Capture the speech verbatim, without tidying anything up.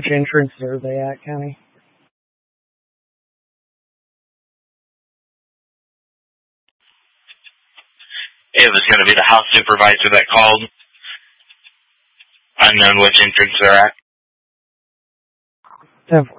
entrance are they at, Kenny? It was going to be the house supervisor that called. Unknown which entrance they're at. ten four.